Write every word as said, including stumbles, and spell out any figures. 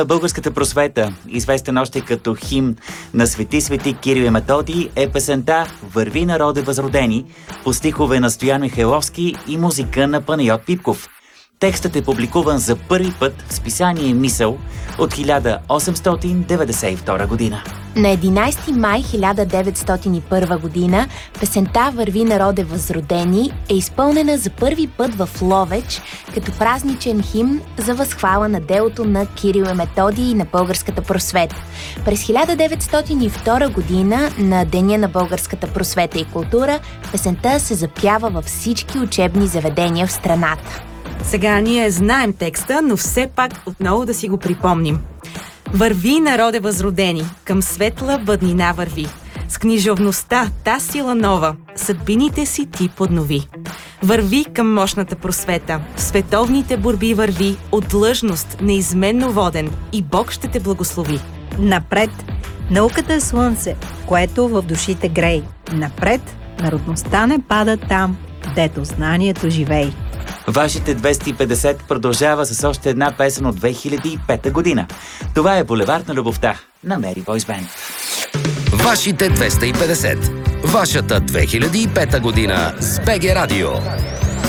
Българската просвета, известен още като химн на свети свети Кирил и Методий, е песента "Върви, народе възродени" по стихове на Стоян Михайловски и музика на Панайот Пипков. Текстът е публикуван за първи път в списание "Мисъл" от хиляда осемстотин деветдесет и втора година. На единайсети май хиляда деветстотин и първа година песента "Върви, народе възродени" е изпълнена за първи път в Ловеч като празничен химн за възхвала на делото на Кирил и Методий и на българската просвета. През хиляда деветстотин и втора година, на Деня на българската просвета и култура, песента се запява във всички учебни заведения в страната. Сега ние знаем текста, но все пак отново да си го припомним. Върви, народе възродени, към светла бъднина върви. С книжовността, та сила нова, съдбините си ти поднови. Върви към мощната просвета, в световните борби върви, от длъжност неизменно воден, и Бог ще те благослови. Напред! Науката е слънце, което в душите грей. Напред! Народността не пада там, дето знанието живей. Вашите двеста и петдесет продължава с още една песен от две хиляди и пета година. Това е "Булевард на любовта" на Мери Войс Бенд. Вашите двеста и петдесет. Вашата две хиляди и пета година с БГ Радио.